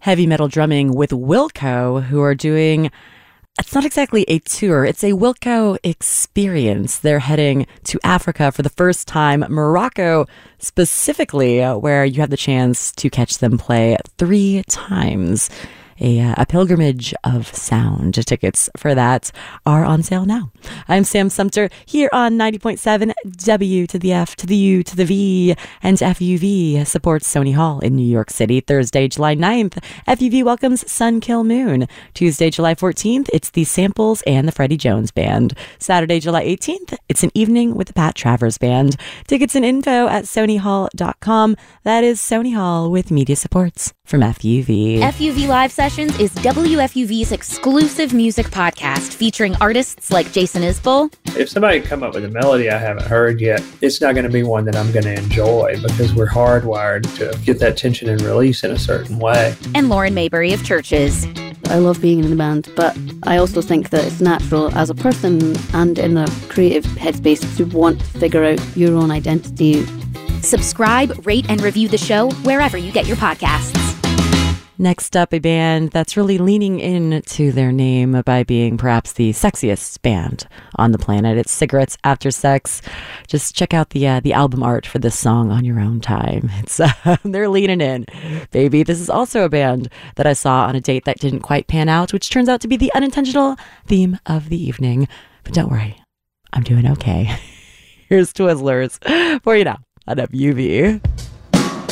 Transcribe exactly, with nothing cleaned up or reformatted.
heavy metal drumming with Wilco, who are doing, it's not exactly a tour, it's a Wilco experience. They're heading to Africa for the first time, Morocco specifically, where you have the chance to catch them play three times. A, uh, a pilgrimage of sound. Tickets for that are on sale now. I'm Sam Sumter here on ninety point seven W to the F to the U to the V, and F U V supports Sony Hall in New York City. Thursday, July ninth, F U V welcomes Sun Kill Moon. Tuesday, July fourteenth, it's the Samples and the Freddie Jones Band. Saturday, July eighteenth, it's an evening with the Pat Travers Band. Tickets and info at sony hall dot com. That is Sony Hall with media supports from F U V. F U V Live Sessions is W F U V's exclusive music podcast featuring artists like Jason Isbell. If somebody come up with a melody I haven't heard yet, it's not going to be one that I'm going to enjoy because we're hardwired to get that tension and release in a certain way. And Lauren Maybury of Churches. I love being in the band, but I also think that it's natural as a person and in a creative headspace to want to figure out your own identity. Subscribe, rate, and review the show wherever you get your podcasts. Next up, a band that's really leaning into their name by being perhaps the sexiest band on the planet. It's Cigarettes After Sex. Just check out the uh, the album art for this song on your own time. It's uh, they're leaning in, baby. This is also a band that I saw on a date that didn't quite pan out, which turns out to be the unintentional theme of the evening. But don't worry, I'm doing okay. Here's Twizzlers for you now on F U V.